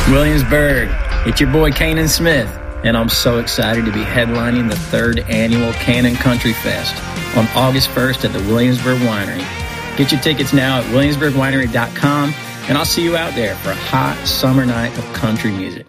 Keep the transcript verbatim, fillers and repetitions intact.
Williamsburg, it's your boy Kanan Smith, and I'm so excited to be headlining the third annual Cannon Country Fest on August first at the Williamsburg Winery. Get your tickets now at williamsburg winery dot com, and I'll see you out there for a hot summer night of country music.